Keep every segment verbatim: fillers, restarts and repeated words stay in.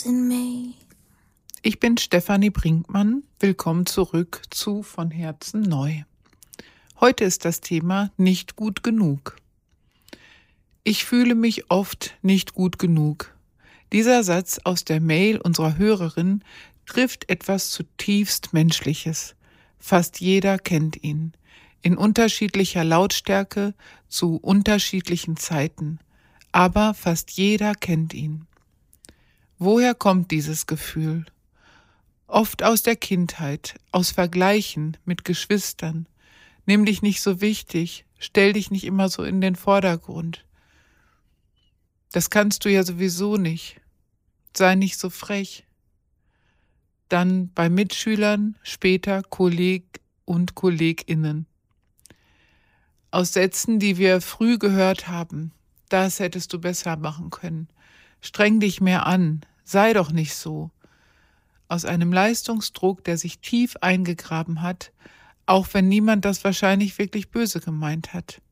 trust in me. Ich bin Stefanie Brinkmann. Willkommen zurück zu Von Herzen neu. Heute ist das Thema nicht gut genug. Ich fühle mich oft nicht gut genug. Dieser Satz aus der Mail unserer Hörerin trifft etwas zutiefst Menschliches. Fast jeder kennt ihn. In unterschiedlicher Lautstärke zu unterschiedlichen Zeiten. Aber fast jeder kennt ihn. Woher kommt dieses Gefühl? Oft aus der Kindheit, aus Vergleichen mit Geschwistern. Nimm dich nicht so wichtig, stell dich nicht immer so in den Vordergrund. Das kannst du ja sowieso nicht. Sei nicht so frech. Dann bei Mitschülern, später Kolleg und KollegInnen. Aus Sätzen, die wir früh gehört haben, das hättest du besser machen können. Streng dich mehr an, sei doch nicht so. Aus einem Leistungsdruck, der sich tief eingegraben hat, auch wenn niemand das wahrscheinlich wirklich böse gemeint hat.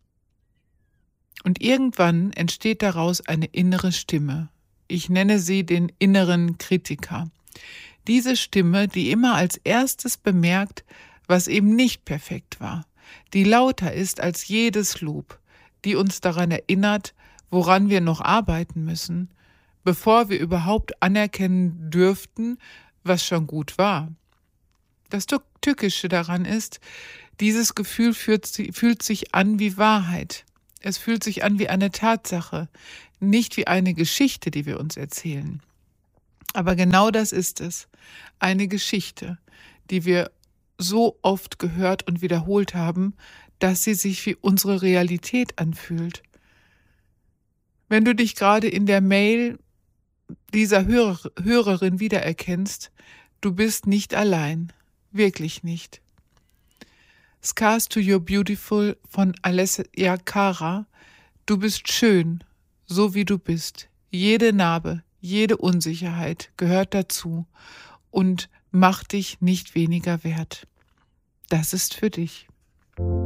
Und irgendwann entsteht daraus eine innere Stimme. Ich nenne sie den inneren Kritiker. Diese Stimme, die immer als erstes bemerkt, was eben nicht perfekt war, die lauter ist als jedes Lob, die uns daran erinnert, woran wir noch arbeiten müssen, bevor wir überhaupt anerkennen dürften, was schon gut war. Das Tückische daran ist, dieses Gefühl fühlt, fühlt sich an wie Wahrheit. Es fühlt sich an wie eine Tatsache, nicht wie eine Geschichte, die wir uns erzählen. Aber genau das ist es, eine Geschichte, die wir so oft gehört und wiederholt haben, dass sie sich wie unsere Realität anfühlt. Wenn du dich gerade in der Mail dieser Hörer, Hörerin wiedererkennst, du bist nicht allein, wirklich nicht. Scars to Your Beautiful von Alessia Cara. Du bist schön, so wie du bist. Jede Narbe, jede Unsicherheit gehört dazu und macht dich nicht weniger wert. Das ist für dich.